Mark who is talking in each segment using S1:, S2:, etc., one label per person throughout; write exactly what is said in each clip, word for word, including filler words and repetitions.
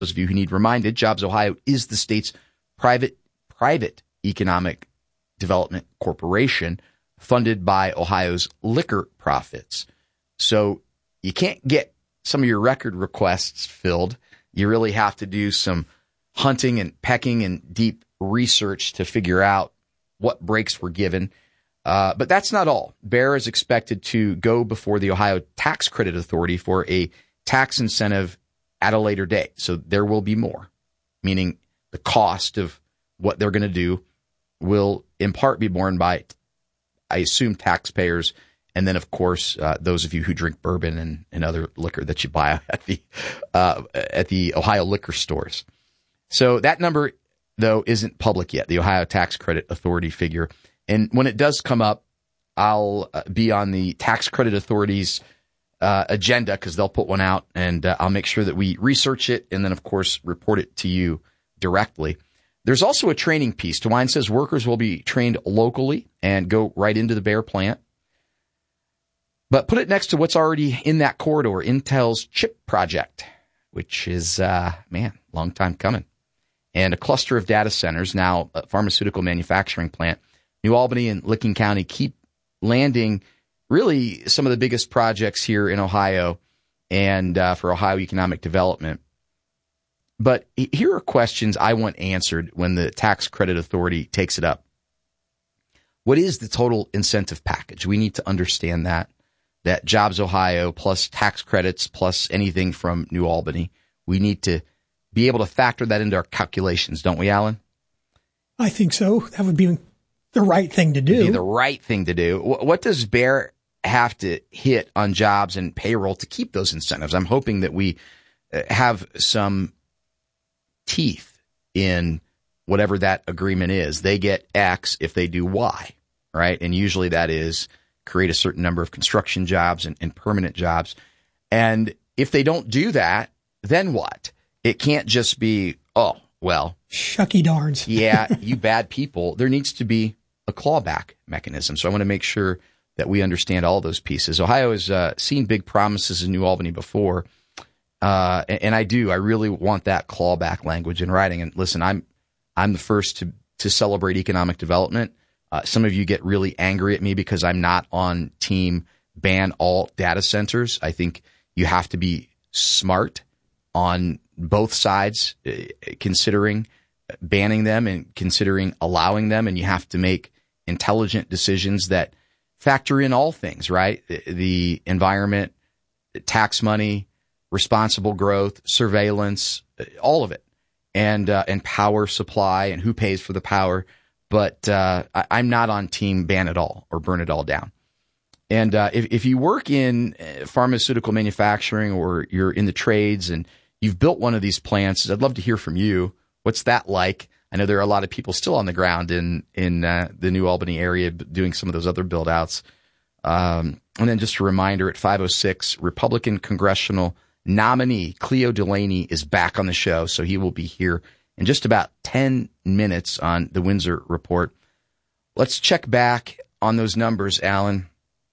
S1: those of you who need reminded, Jobs Ohio is the state's private private economic development corporation funded by Ohio's liquor profits. So you can't get some of your record requests filled. You really have to do some hunting and pecking and deep research to figure out what breaks were given. Uh, but that's not all. Bear is expected to go before the Ohio Tax Credit Authority for a tax incentive at a later date. So there will be more, meaning the cost of what they're going to do will in part be borne by, I assume, taxpayers. And then, of course, uh, those of you who drink bourbon and, and other liquor that you buy at the uh, at the Ohio liquor stores. So that number, though, isn't public yet, the Ohio Tax Credit Authority figure. And when it does come up, I'll uh, be on the Tax Credit Authority's uh, agenda because they'll put one out, and uh, I'll make sure that we research it and then, of course, report it to you directly. There's also a training piece. DeWine says workers will be trained locally and go right into the Bear plant. But put it next to what's already in that corridor, Intel's chip project, which is, uh, man, long time coming. And a cluster of data centers, now a pharmaceutical manufacturing plant. New Albany and Licking County keep landing really some of the biggest projects here in Ohio and uh, for Ohio economic development. But here are questions I want answered when the Tax Credit Authority takes it up. What is the total incentive package? We need to understand that. That Jobs Ohio plus tax credits plus anything from New Albany. We need to be able to factor that into our calculations, don't we, Alan?
S2: I think so. That would be the right thing to do.
S1: It'd be the right thing to do. What does Bear have to hit on jobs and payroll to keep those incentives? I'm hoping that we have some teeth in whatever that agreement is. They get X if they do Y, right? And usually that is create a certain number of construction jobs and, and permanent jobs. And if they don't do that, then what? It can't just be, oh, well.
S2: Shucky darns.
S1: Yeah, you bad people. There needs to be a clawback mechanism. So I want to make sure that we understand all those pieces. Ohio has uh, seen big promises in New Albany before. Uh, and, and I do. I really want that clawback language in writing. And listen, I'm I'm the first to, to celebrate economic development. Uh, some of you get really angry at me because I'm not on team ban all data centers. I think you have to be smart on both sides, uh, considering banning them and considering allowing them. And you have to make intelligent decisions that factor in all things, right? The environment, tax money, responsible growth, surveillance, all of it, and uh, and power supply and who pays for the power. But uh, I, I'm not on team ban it all or burn it all down. And uh, if, if you work in pharmaceutical manufacturing or you're in the trades and you've built one of these plants, I'd love to hear from you. What's that like? I know there are a lot of people still on the ground in in uh, the New Albany area doing some of those other build outs. Um, and then just a reminder, at five oh six, Republican congressional nominee Cleo Delaney is back on the show, so he will be here in just about ten minutes on the Windsor Report. Let's check back on those numbers, Alan.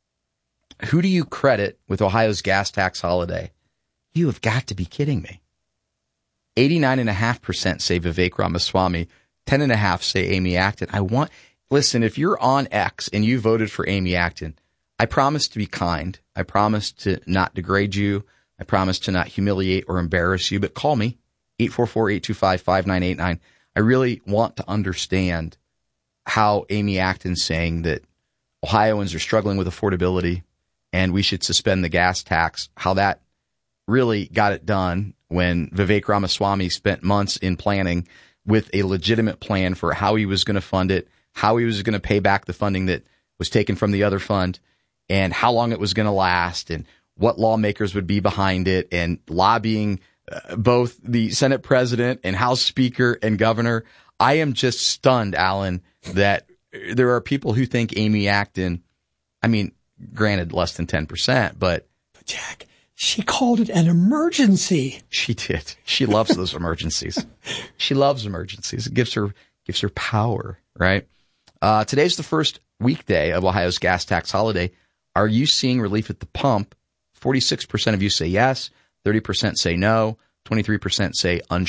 S1: Who do you credit with Ohio's gas tax holiday? You have got to be kidding me. eighty-nine point five percent say Vivek Ramaswamy, ten point five percent say Amy Acton. I want, listen, if you're on X and you voted for Amy Acton, I promise to be kind. I promise to not degrade you. I promise to not humiliate or embarrass you, but call me, eight four four, eight two five, five nine eight nine. I really want to understand how Amy Acton's saying that Ohioans are struggling with affordability and we should suspend the gas tax, how that really got it done when Vivek Ramaswamy spent months in planning with a legitimate plan for how he was going to fund it, how he was going to pay back the funding that was taken from the other fund, and how long it was going to last, and what lawmakers would be behind it, and lobbying uh, both the Senate president and House Speaker and governor. I am just stunned, Alan, that there are people who think Amy Acton, I mean, granted, less than ten percent, but...
S2: But Jack, she called it an emergency.
S1: She did. She loves those emergencies. She loves emergencies. It gives her gives her power, right? Uh, today's the first weekday of Ohio's gas tax holiday. Are you seeing relief at the pump? forty-six percent of you say yes. thirty percent say no. twenty-three percent say unsure.